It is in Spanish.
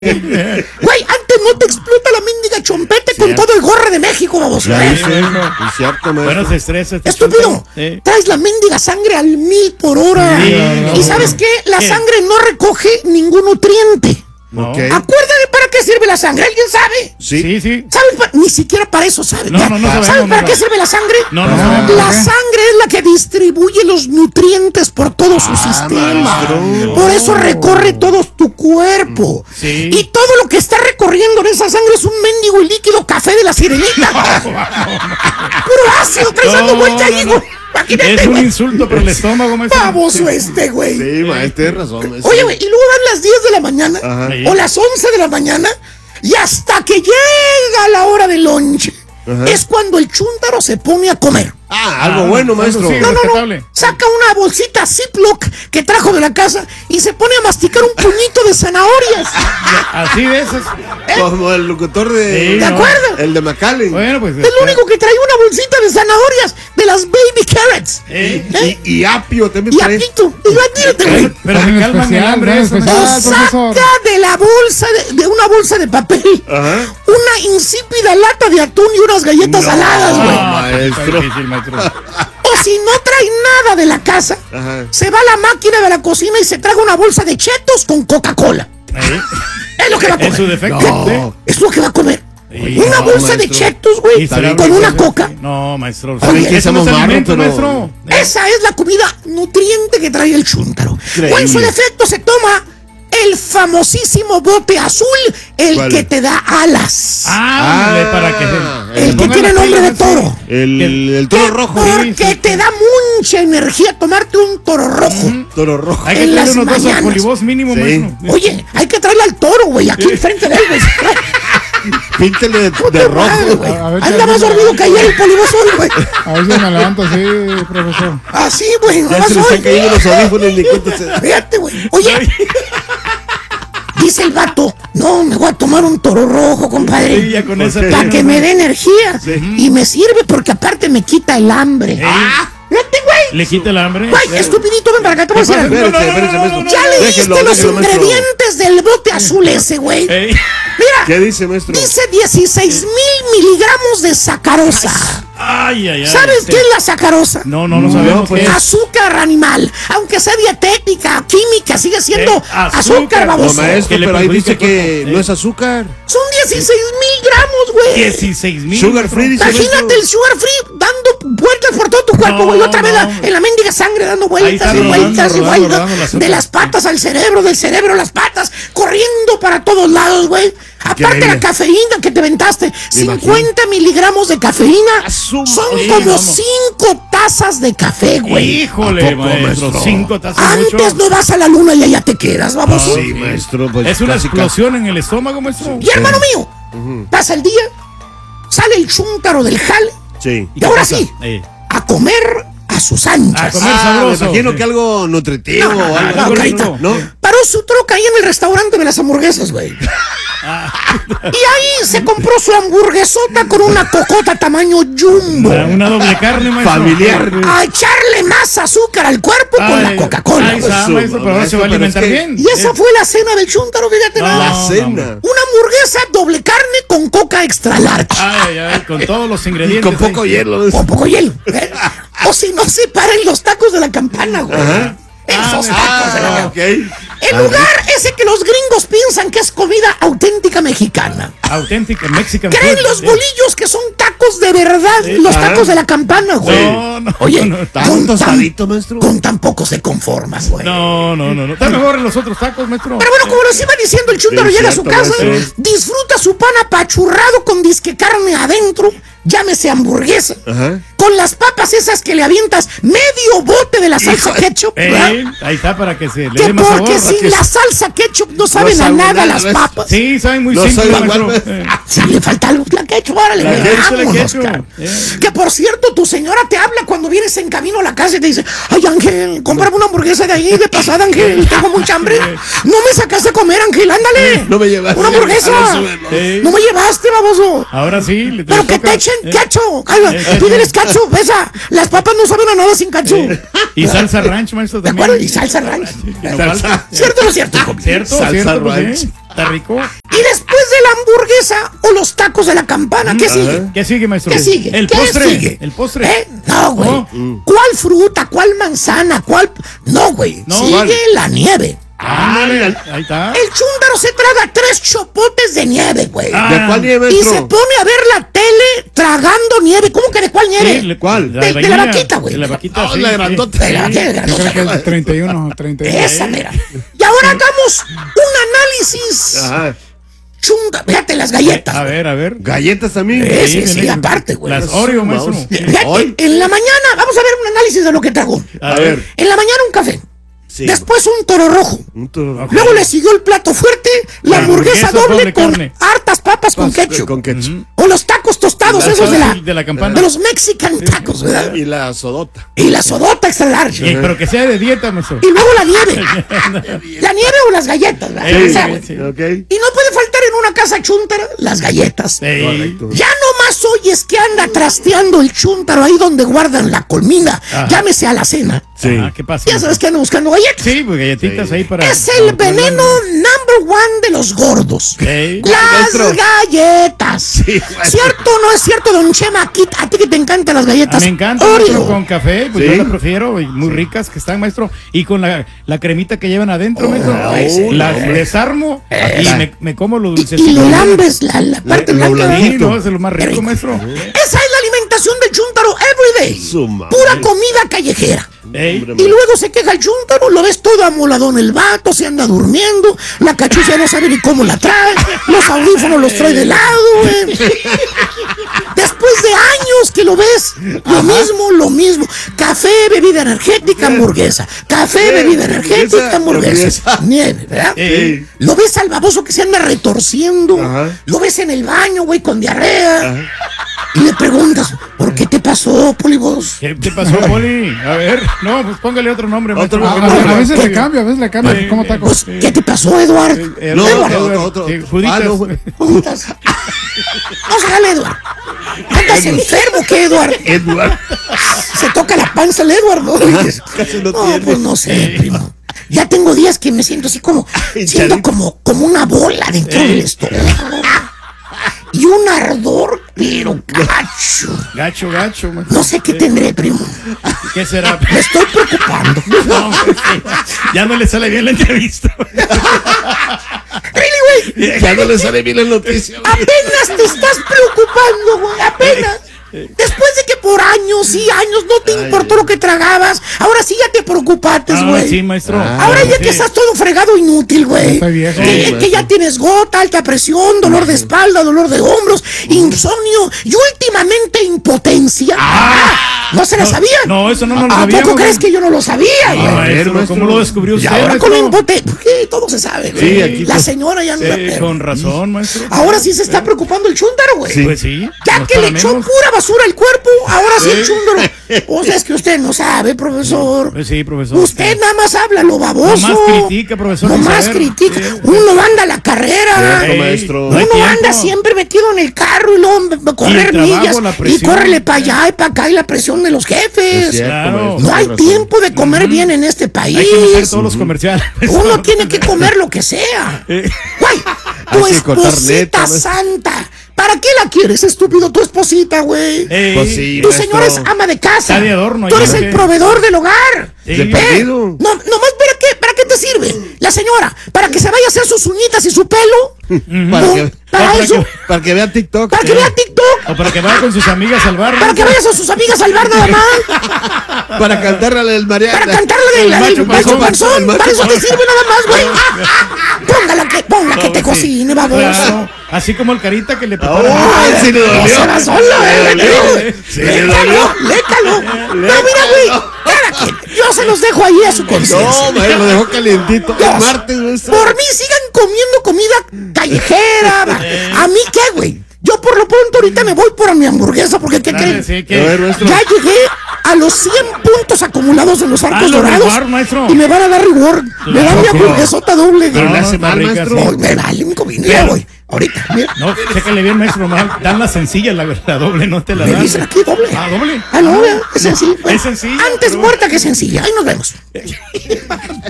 Güey, antes no te explota la mendiga chompete con todo el gorre de México, vamos. Sí, cierto, bueno, se estresa. Estúpido, traes la mendiga sangre al 1000 por hora. Y ¿sabes qué? La sangre no recoge ningún nutriente. No. Okay. Acuérdate para qué sirve la sangre. ¿Alguien sabe? Sí. ¿Sabes? Ni siquiera para eso sabe. No sabemos, ¿Sabes para qué sirve la sangre? No. La sangre es la que distribuye los nutrientes por todo su sistema. Por eso recorre todo tu cuerpo. Sí. Y todo lo que está recorriendo en esa sangre es un mendigo líquido café de la sirenita. Puro ácido, traes dando vuelta ahí, güey. Imagínate, es un insulto para el estómago, maestro. Baboso güey. Sí, maestro, tienes razón. Maestro. Oye, güey, y luego dan las 10 de la mañana o las 11 de la mañana y hasta que llega la hora del lunch es cuando el chúntaro se pone a comer. Algo bueno, maestro. Sí, no. Saca una bolsita Ziploc que trajo de la casa y se pone a masticar un puñito de zanahorias. Así de esas. Como el locutor de... ¿Te acuerdas? El de McAllen. Bueno, pues... Es lo único que trae, una bolsita de zanahorias de las baby carrots. Y apio también. Y apito. Imagínate, güey. Pero me calma el hambre eso. O saca de la bolsa, de una bolsa de papel, una insípida lata de atún y unas galletas saladas, güey. Maestro. O si no trae nada de la casa, se va a la máquina de la cocina y se traga una bolsa de chetos con Coca-Cola. Es lo que va a comer. Es su defecto. No, es lo que va a comer. Una bolsa de chetos, güey, con una coca. No, maestro. Eso no es alimento, maestro. Esa es la comida nutriente que trae el chúntaro. O en su defecto se toma el famosísimo bote azul, el que te da alas. Para que el que tiene nombre de toro. El toro rojo. Porque te da mucha energía tomarte un toro rojo. Toro rojo. Hay que traer unos 2 alcoholibos mínimo, maestro. Oye, hay que traerle al toro, güey, aquí enfrente de él, güey. Píntele de rojo, güey. Anda más dormido que ayer el polibosol, güey. A ver si me levanto así, profesor. Así, güey, Ya se le están cayendo los audífonos ni cuenta se da. Fíjate, güey. Oye, dice el vato, no, me voy a tomar un toro rojo, compadre, para que me dé energía. Y me sirve porque aparte me quita el hambre. Fíjate, güey. ¿Le quita el hambre? Güey, estupidito, ven para acá, te voy a decir algo. Espérese, Ya leíste los ingredientes del bote azul ese, güey. Mira, ¿qué dice, maestro? dice 16,000 miligramos de sacarosa. ¿Sabes qué es la sacarosa? No sabemos. Pues. Azúcar animal. Aunque sea dietética, química, sigue siendo azúcar, baboso. No, maestro, pero ahí dice que no es azúcar. Son 16,000 gramos, güey. 16,000. Sugar free, dice. Imagínate el sugar free dando vueltas por todo tu cuerpo, güey. Otra vez en la mendiga sangre dando vueltas y vueltas y vueltas. De las patas al cerebro, del cerebro a las patas, corriendo para todos lados, güey. Aparte la cafeína que te ventaste, 50 miligramos de cafeína son como 5 tazas de café, güey. Híjole, maestro, 5 tazas. Antes no vas a la luna y allá te quedas, vamos. Sí, maestro. Pues es una explosión en el estómago, maestro. Y hermano mío, pasa el día, sale el chúntaro del jale. Sí. Y ahora sí, a comer a sus anchas. A comer sabroso. Me imagino que algo nutritivo o algo rico. ¿No? Paró su troca ahí en el restaurante de las hamburguesas, güey. Y ahí se compró su hamburguesota con una cocota tamaño jumbo. Una doble carne, maestro. Familiar. A echarle más azúcar al cuerpo con la Coca-Cola. Maestro, pero ahora se va a alimentar bien. Y esa fue la cena del chúntaro, fíjate nada. La cena. Una hamburguesa doble carne con coca extra large. Con todos los ingredientes. Y con poco hielo. Con poco hielo. O si no, se paren los tacos de la campana, güey. Esos tacos de la campana. El lugar ese que los gringos piensan que es comida auténtica mexicana. Auténtica mexicana. Creen los bolillos que son tacos de verdad, los tacos de la campana, güey. Oye, ¿tan tostadito, maestro? Con tan poco se conforman, güey. No. Está mejor en los otros tacos, maestro. Pero bueno, como les iba diciendo, el chúntaro llega a su casa, disfruta su pan apachurrado con disque carne adentro, llámese hamburguesa, con las papas esas que le avientas medio bote de la salsa ketchup. Ahí está, para que se le dé más sabor. Porque sin la salsa ketchup no saben a nada las papas. Sí, saben muy simple, maestro. Si le falta algo, la ketchup, órale, vámonos, cara. Que por cierto, tu señora te habla cuando vienes en camino a la casa y te dice: ay, Ángel, cómprame una hamburguesa de ahí de pasada, Ángel, tengo mucha hambre. No me sacaste a comer, Ángel, ándale. No me llevaste. Una hamburguesa. No me llevaste, baboso. Ahora sí. Pero que te echen ketchup. Pídeles ketchup, esa. Las papas no saben a nada sin ketchup. Y salsa ranch, maestro, también. ¿De acuerdo? Y salsa ranch. No ¿Cierto o no cierto? Cierto, salsa cierto, ranch. Está rico. Y después de la hamburguesa o los tacos de la campana, ¿qué sigue? ¿Qué sigue, maestro? ¿Qué sigue? El ¿Qué postre. sigue? El postre. No, güey. No. ¿Cuál fruta? ¿Cuál manzana? ¿Cuál? No, güey. No, sigue ¿cuál? la nieve. Ándale, ahí está. El chúndaro se traga 3 chopotes de nieve, güey. Ah. ¿De cuál nieve, Y maestro? se pone a ver la tele tragando nieve. ¿Cómo que de cuál nieve? Sí, ¿Cuál? De la vainilla, vaquita, güey. De la vaquita, Ah, sí, la sí. grandota. De la vaquita, Yo creo que grandota. es 31. Esa, mira. Y ahora hagamos un análisis. Ajá. Chunda, fíjate las galletas. A ver. ¿Galletas también? Sí, aparte, güey. Las Oreo, maestro. Vamos. Fíjate, Hoy. en la mañana, vamos a ver un análisis de lo que trago. A ver. En la mañana un café. Sí. Después un toro rojo. Un toro. Luego le siguió el plato fuerte, la hamburguesa doble doble con carne. hartas papas con ketchup. Con ketchup. O los tacos tostados, La esos de la campana. de los Mexican tacos, ¿verdad? Y la sodota. Y la sodota extra large. Pero que sea de dieta, maestro. Y luego la nieve. La nieve o las galletas, ¿verdad? Sí, O sea, güey. sí. Ok. Y no puede faltar en una casa chúntara las galletas. Ey. Correcto. Ya nomás oyes que anda trasteando el chúntaro ahí donde guardan la comida. Ajá. Llámese a la cena. Sí. Ah, ¿qué pasa? Ya sabes que anda buscando galletas. Sí, pues galletitas ahí para. Es el veneno number one de los gordos. Ey. Las Maestro. galletas. Sí, maestro. ¿Cierto o no es cierto, don Chema? A ti que te encantan las Ah, galletas. me encanta, Oreo. maestro, con café, pues Sí. yo la prefiero, y muy ricas que están, maestro, y con la cremita que llevan adentro, maestro, sí. las desarmo y me como lo Y dulcecito. lo lambes, la parte Lo blanca. blanquito. Sí, ¿verdad? no, es lo más rico, maestro. Esa es la alimentación del chúntaro everyday. Su madre. Pura comida callejera. Ey. Y luego se queja el chúntaro, lo ves todo amoladón el vato, se anda durmiendo, la cachucha no sabe ni cómo la trae, los audífonos los trae de lado, güey. Después de años que lo ves, lo mismo. Café, bebida energética, hamburguesa. Café, bebida energética, hamburguesa. Nieve, ¿verdad? Ey. Lo ves al baboso que se anda retorciendo, Ajá. lo ves en el baño, güey, con diarrea. Y le preguntas, ¿por qué te pasó, Polibos? ¿Qué te pasó, Poli? A ver, no, pues póngale otro nombre, maestro. Otro porque no- A veces le cambia, ¿cómo taco? Pues, ¿qué te pasó, Eduard? No, Eduard. otro. Sí, Juditas. Ah, no, güey. Juntas. No se jale, Eduard. ¿Andas enfermo qué, Eduard? Edward. Se toca la panza el Eduard, ¿no? Casi no No, tiene. pues no sé, primo. Ya tengo días que me siento así como, siento como una bola dentro del estómago. Y un ardor, pero gacho. Gacho, maestro. No sé qué tendré, primo. ¿Qué será? Me estoy preocupando. No, sí. Ya no le sale bien la entrevista. Really, güey. Ya no le sale bien la noticia. Apenas te estás preocupando, güey. Apenas. Después de que por años y años no te importó lo que tragabas, ahora sí ya te preocupaste, güey. Sí, maestro. Ahora ya Sí. que estás todo fregado inútil, güey. Estoy viejo. Que ya tienes gota, alta presión, dolor de espalda, dolor de hombros, insomnio y últimamente impotencia. ¿No se la sabían? No, eso no lo ¿A sabíamos. poco crees que yo no lo sabía, güey? Maestro, maestro. ¿cómo lo descubrió Y usted, ahora con maestro? impotencia, porque todo se sabe, güey. Sí, aquí La pues- señora ya no la Sí, con razón, maestro. Ahora sí se está preocupando el chúndaro, güey. Pues sí. Ya no que es le para echó menos. pura basura al cuerpo, ahora sí el Sí. chúndaro. O sea, es que usted no sabe, profesor. Pues sí, profesor. Usted nada más habla lo baboso. Nomás critica, profesor, Nomás sin saber. critica. Sí. Uno anda a la carrera. Cierto, maestro. no hay Uno anda tiempo. siempre metido en el carro y luego correr el trabajo, millas. la Y presión. córrele para allá y para acá y la presión de los jefes. Es cierto, Claro. maestro, No hay tiene razón. tiempo de comer bien en este país. Hay que meter todos los comerciales. Uno tiene que comer lo que sea. Güey, tu Hay que cortar esposita neta, maestro. santa. ¿Para qué la quieres, estúpido? Tu esposita, güey. Pues sí, Tu maestro. señora es ama de casa. Está de adorno Tú ahí, eres ¿o el qué? proveedor del hogar. Sí. De perdido. No, nomás ¿para qué te sirve? La señora, ¿para que se vaya a hacer sus uñitas y su pelo? Para No, que- para eso. Para que vea TikTok. Para que vea TikTok. O para que vaya con sus amigas al bar. Para que vayas a sus amigas al bar nada más. Para cantarle del mariachi. Para cantarle de El la macho del macho panzón. panzón. El macho Para eso te panzón. sirve nada más, güey. Ponga que te Sí. cocine, baboso. Claro. Así como el carita que le Oh, prepara. sí le No dolió. se va solo, Le dolió. güey. Sí le dolió. Lécalo. No, mira, güey. Cada quien. Yo se los dejo ahí a su conciencia. No, maestro, lo dejó calientito. Dios, El martes, maestro. por mí sigan comiendo comida callejera. ¿A mí qué, güey? Yo por lo pronto ahorita me voy por mi hamburguesa porque ¿qué Dale, creen? sí, A que- ver, maestro. Ya llegué a los 100 puntos acumulados en los arcos los dorados reward, maestro. y me van a dar reward. Me dan mi Claro. hamburguesota doble. Pero No, le hace está mal, rica, maestro. sí. No, me vale un comino. Ya voy. Ahorita, mira. No, chécale bien, maestro. Mal. Dan la sencilla, la doble, no te la Me dan. dicen aquí doble. Ah, doble. Ah, no, es sencillo. Es sencillo, Antes pero- muerta que sencilla. Ahí nos vemos.